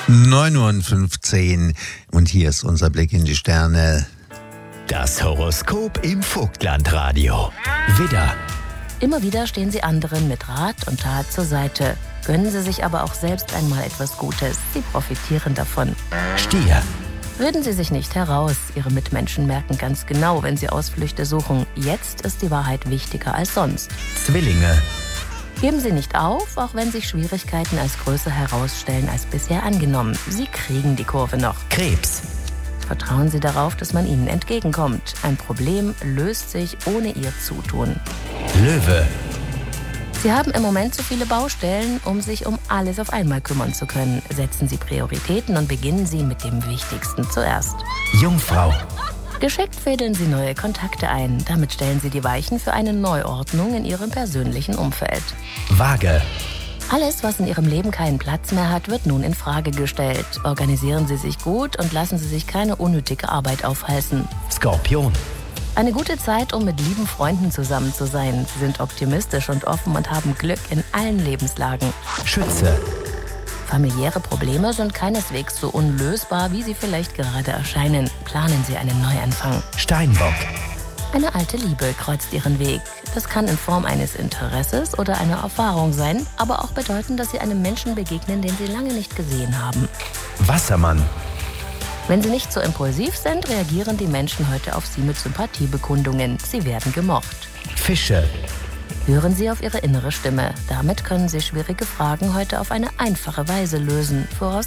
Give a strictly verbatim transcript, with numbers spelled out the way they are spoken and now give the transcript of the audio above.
neun Uhr fünfzehn und hier ist unser Blick in die Sterne. Das Horoskop im Vogtlandradio. Widder. Immer wieder stehen Sie anderen mit Rat und Tat zur Seite. Gönnen Sie sich aber auch selbst einmal etwas Gutes. Sie profitieren davon. Stier. Reden Sie sich nicht heraus. Ihre Mitmenschen merken ganz genau, wenn Sie Ausflüchte suchen. Jetzt ist die Wahrheit wichtiger als sonst. Zwillinge. Geben Sie nicht auf, auch wenn sich Schwierigkeiten als größer herausstellen als bisher angenommen. Sie kriegen die Kurve noch. Krebs. Vertrauen Sie darauf, dass man Ihnen entgegenkommt. Ein Problem löst sich ohne Ihr Zutun. Löwe. Sie haben im Moment zu viele Baustellen, um sich um alles auf einmal kümmern zu können. Setzen Sie Prioritäten und beginnen Sie mit dem Wichtigsten zuerst. Jungfrau. Geschickt fädeln Sie neue Kontakte ein. Damit stellen Sie die Weichen für eine Neuordnung in Ihrem persönlichen Umfeld. Waage. Alles, was in Ihrem Leben keinen Platz mehr hat, wird nun in Frage gestellt. Organisieren Sie sich gut und lassen Sie sich keine unnötige Arbeit aufhalsen. Skorpion. Eine gute Zeit, um mit lieben Freunden zusammen zu sein. Sie sind optimistisch und offen und haben Glück in allen Lebenslagen. Schütze. Familiäre Probleme sind keineswegs so unlösbar, wie sie vielleicht gerade erscheinen. Planen Sie einen Neuanfang. Steinbock. Eine alte Liebe kreuzt Ihren Weg. Das kann in Form eines Interesses oder einer Erfahrung sein, aber auch bedeuten, dass Sie einem Menschen begegnen, den Sie lange nicht gesehen haben. Wassermann. Wenn Sie nicht so impulsiv sind, reagieren die Menschen heute auf Sie mit Sympathiebekundungen. Sie werden gemocht. Fische. Hören Sie auf Ihre innere Stimme. Damit können Sie schwierige Fragen heute auf eine einfache Weise lösen, voraus